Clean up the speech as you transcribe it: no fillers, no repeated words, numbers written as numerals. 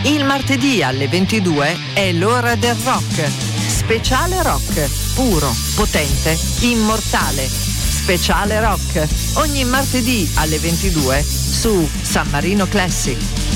Il martedì alle 22 è l'ora del rock. Speciale rock, puro, potente, immortale. Speciale rock, ogni martedì alle 22 su San Marino Classic.